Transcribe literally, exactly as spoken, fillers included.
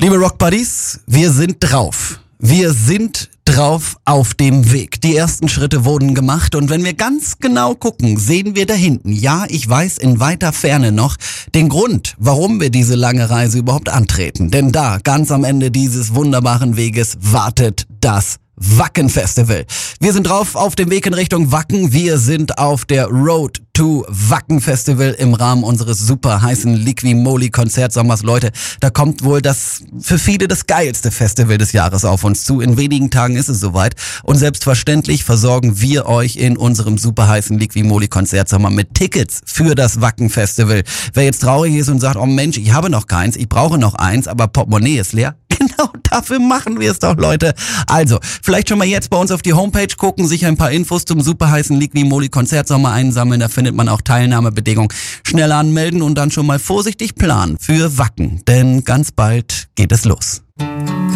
Liebe Rock Buddies, wir sind drauf. Wir sind drauf auf dem Weg. Die ersten Schritte wurden gemacht und wenn wir ganz genau gucken, sehen wir da hinten, ja, ich weiß in weiter Ferne noch, den Grund, warum wir diese lange Reise überhaupt antreten. Denn da, ganz am Ende dieses wunderbaren Weges, wartet das Wacken Festival. Wir sind drauf auf dem Weg in Richtung Wacken. Wir sind auf der Road to Wacken Festival im Rahmen unseres super heißen Liqui-Moly Konzertsommers. Leute, da kommt wohl das für viele das geilste Festival des Jahres auf uns zu. In wenigen Tagen ist es soweit. Und selbstverständlich versorgen wir euch in unserem super heißen Liqui-Moly Konzertsommer mit Tickets für das Wacken Festival. Wer jetzt traurig ist und sagt, oh Mensch, ich habe noch keins, ich brauche noch eins, aber Portemonnaie ist leer. Genau dafür machen wir es doch, Leute. Also, vielleicht schon mal jetzt bei uns auf die Homepage gucken, sich ein paar Infos zum super heißen Liqui-Moly Konzertsommer einsammeln. Da findet man auch Teilnahmebedingungen. Schnell anmelden und dann schon mal vorsichtig planen für Wacken. Denn ganz bald geht es los.